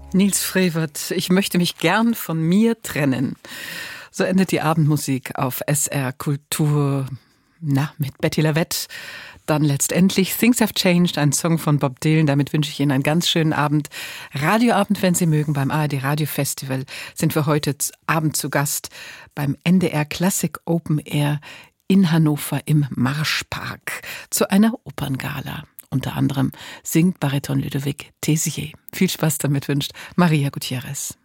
Nils Frevert, ich möchte mich gern von mir trennen. So endet die Abendmusik auf SR Kultur. Mit Betti Lavette. Dann letztendlich Things Have Changed, ein Song von Bob Dylan. Damit wünsche ich Ihnen einen ganz schönen Abend. Radioabend, wenn Sie mögen, beim ARD Radio Festival sind wir heute Abend zu Gast beim NDR Classic Open Air in Hannover im Marschpark zu einer Operngala. Unter anderem singt Bariton Ludovic Tézier. Viel Spaß damit wünscht Maria Gutierrez.